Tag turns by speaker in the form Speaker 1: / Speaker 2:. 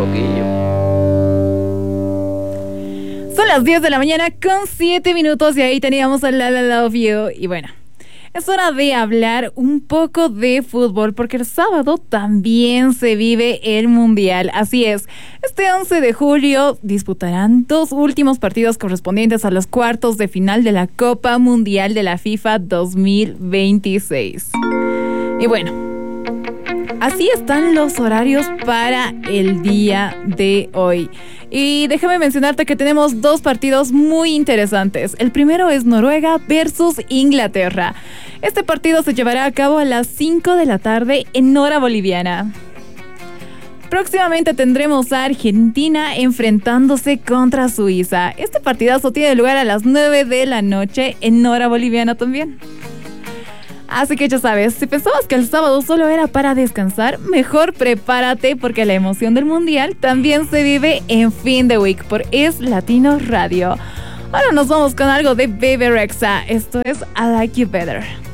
Speaker 1: poquillo.
Speaker 2: Son las 10 de la mañana con 7 minutos y ahí teníamos a La La Love You. Y bueno, es hora de hablar un poco de fútbol porque el sábado también se vive el Mundial. Así es, este 11 de julio disputarán 2 últimos partidos correspondientes a los cuartos de final de la Copa Mundial de la FIFA 2026. Y bueno, así están los horarios para el día de hoy. Y déjame mencionarte que tenemos 2 partidos muy interesantes. El primero es Noruega versus Inglaterra. Este partido se llevará a cabo a las 5 de la tarde en hora boliviana. Próximamente tendremos a Argentina enfrentándose contra Suiza. Este partidazo tiene lugar a las 9 de la noche en hora boliviana también. Así que ya sabes, si pensabas que el sábado solo era para descansar, mejor prepárate porque la emoción del Mundial también se vive en Fin de Week por Es Latino Radio. Ahora nos vamos con algo de Bebe Rexha. Esto es I Like You Better.